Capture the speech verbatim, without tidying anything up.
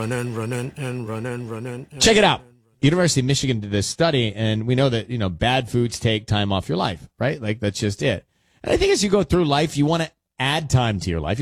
Run and run and, and run and run and. and Check it out. University of Michigan did this study, and we know that, you know, bad foods take time off your life, right? Like, that's just it. And I think as you go through life, you want to add time to your life.